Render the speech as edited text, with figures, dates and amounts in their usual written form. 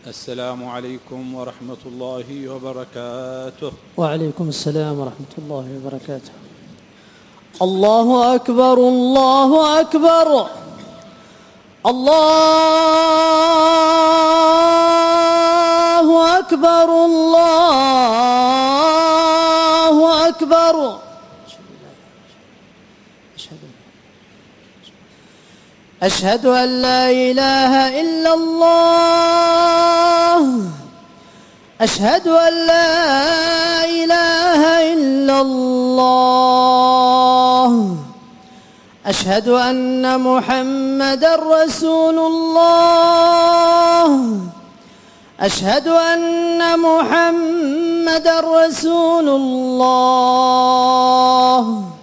السلام عليكم ورحمة الله وبركاته. وعليكم السلام ورحمة الله وبركاته. الله أكبر الله أكبر الله أكبر الله أكبر. أشهد أن لا إله إلا الله. أشهد أن لا إله إلا الله. أشهد أن محمدًا رسول الله. أشهد أن محمدًا رسول الله.